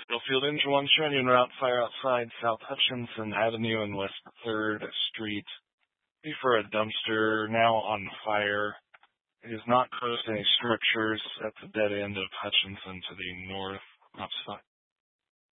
Field Engine 1 showing you en route fire outside South Hutchinson Avenue and West 3rd Street. For a dumpster now on fire. It is not close to any structures at the dead end of Hutchinson to the north.